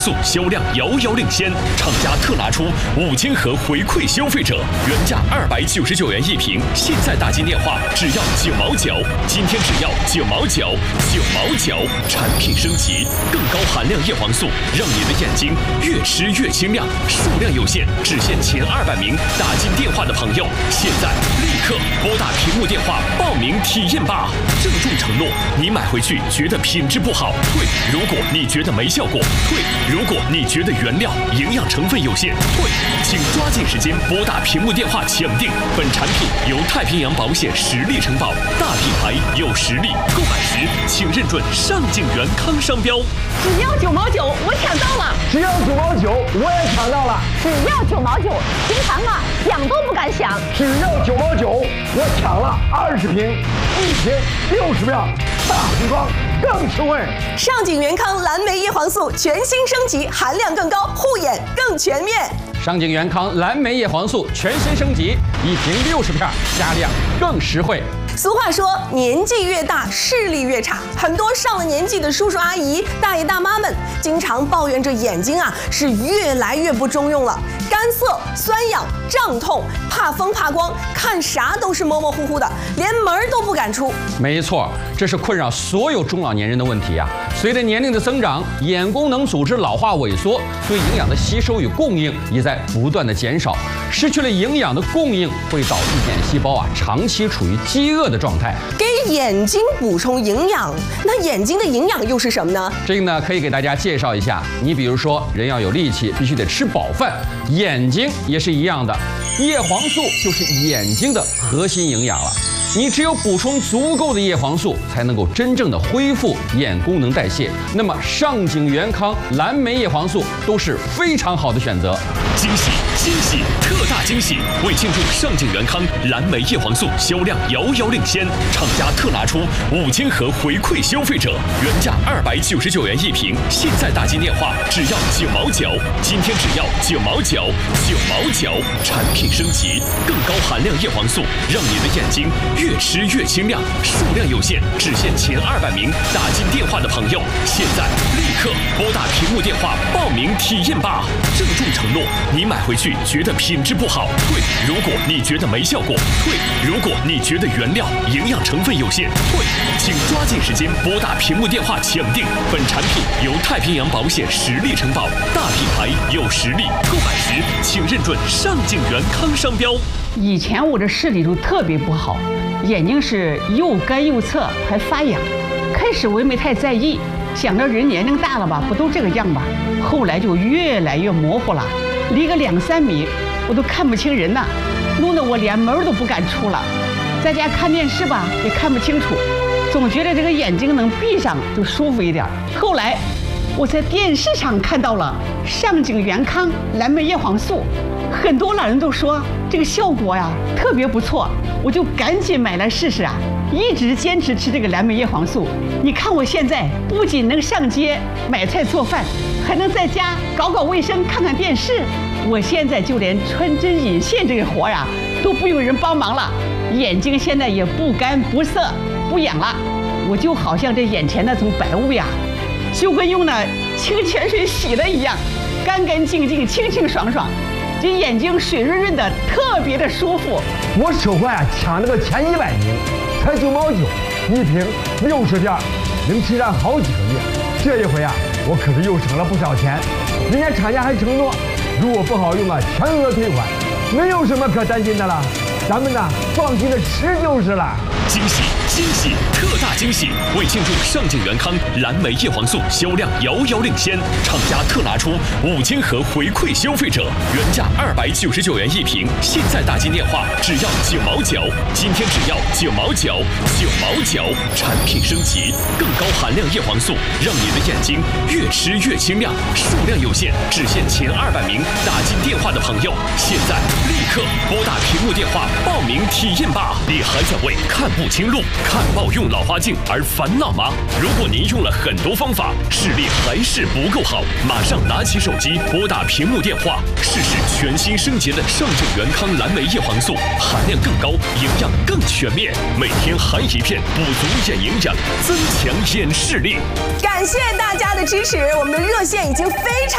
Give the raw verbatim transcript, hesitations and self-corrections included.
素销量遥遥领先，厂家特拿出五千盒回馈消费者，原价二百九十九元一瓶，现在打进电话只要九毛九，今天只要九毛九，九毛九，产品升级，更高含量叶黄素，让你的眼睛越吃越清亮。数量有限，只限前二百名打进电话的朋友，现在立刻拨打屏幕电话报名体验吧。郑重承诺，你买回去觉得品质不好，退；如果你觉得没效果，退。如果你觉得原料、营养成分有限，退，请抓紧时间拨打屏幕电话抢订。本产品由太平洋保险实力承保，大品牌有实力，购买时请认准上景元康商标。 只要九毛九，我抢到了！ 只要九毛九，我也抢到了！ 只要九毛九，平常啊想都不敢想。 只要九毛九，我抢了二十瓶，一瓶六十票，大红装更实惠。 上景元康蓝莓叶黄素全新升级，含量更高，护眼更全面。 上景元康蓝莓叶黄素全新升级，一瓶六十片，加量更实惠。 俗话说，年纪越大，视力越差。很多上了年纪的叔叔阿姨、大爷大妈们，经常抱怨着眼睛啊是越来越不中用了，干涩、酸痒、胀痛，怕风怕光，看啥都是模模糊糊的，连门都不敢出。 没错，这是困扰所有中老年人的问题啊。随着年龄的增长，眼功能组织老化萎缩，对营养的吸收与供应也在不断的减少。失去了营养的供应，会导致眼细胞啊长期处于饥饿的状态。 给眼睛补充营养，那眼睛的营养又是什么呢？ 这个呢，可以给大家介绍一下。你比如说，人要有力气，必须得吃饱饭，眼睛也是一样的。叶黄素就是眼睛的核心营养了。你只有补充足够的叶黄素，才能够真正的恢复眼功能代谢。那么上景元康蓝莓叶黄素都是非常好的选择。 惊喜惊喜特大惊喜！为庆祝上景元康蓝莓叶黄素销量遥遥领先，厂家特拿出五千盒回馈消费者，原价二百九十九元一瓶，现在打进电话只要九毛九，今天只要九毛九，九毛九，产品升级，更高含量叶黄素，让你的眼睛越吃越清亮。数量有限，只限前二百名打进电话的朋友，现在立刻拨打屏幕电话报名体验吧。郑重承诺，你买回去觉得品质不好，退；如果你觉得没效果，退；如果你觉得原料、营养成分有限，退。请抓紧时间拨打屏幕电话抢订。本产品由太平洋保险实力承保，大品牌有实力，购买时请认准上景元康商标。 以前我的视力就特别不好，眼睛是又干又涩，还发痒。开始我也没太在意，想着人年龄大了吧，不都这个样吧。后来就越来越模糊了，离个两三米我都看不清人呐，弄得我连门都不敢出了。在家看电视吧，也看不清楚，总觉得这个眼睛能闭上就舒服一点。后来我在电视上看到了上景元康蓝莓叶黄素，很多老人都说这个效果呀特别不错，我就赶紧买来试试啊，一直坚持吃这个蓝莓叶黄素。你看我现在不仅能上街买菜做饭，还能在家搞搞卫生、看看电视。我现在就连穿针引线这个活呀都不用人帮忙了，眼睛现在也不干不涩不痒了。我就好像这眼前那层白雾呀，就跟用那清泉水洗了一样，干干净净、清清爽爽，这眼睛水润润的，特别的舒服。 我手环啊抢了个前一百名，才九毛九一瓶，六十片，能吃上好几个月。这一回啊，我可是又省了不少钱。人家厂家还承诺，如果不好用啊，全额退款，没有什么可担心的了。咱们呢，放心的吃就是了。 惊喜惊喜特大惊喜！为庆祝上景元康蓝莓叶黄素销量遥遥领先，厂家特拿出五千盒回馈消费者，原价二百九十九元一瓶，现在打进电话只要九毛九，今天只要九毛九，九毛九，产品升级，更高含量叶黄素，让你的眼睛越吃越清亮。数量有限，只限前二百名打进电话的朋友，现在立刻拨打屏幕电话报名体验吧！你还在为看不清路、看报用老花镜而烦恼吗？如果您用了很多方法，视力还是不够好，马上拿起手机拨打屏幕电话，试试全新升级的上景元康蓝莓叶黄素，含量更高，营养更全面，每天含一片，补足眼营养，增强眼视力。 感谢大家的支持，我们的热线已经非常